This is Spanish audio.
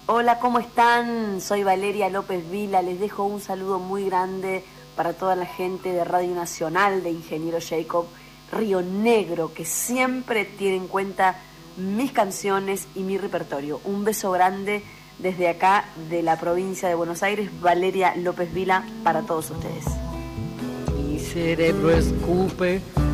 Hola, ¿cómo están? Soy Valeria López Vila. Les dejo un saludo muy grande para toda la gente de Radio Nacional de Ingeniero Jacob Río Negro, que siempre tiene en cuenta mis canciones y mi repertorio. Un beso grande desde acá, de la provincia de Buenos Aires, Valeria López Vila, para todos ustedes. Mi cerebro escupe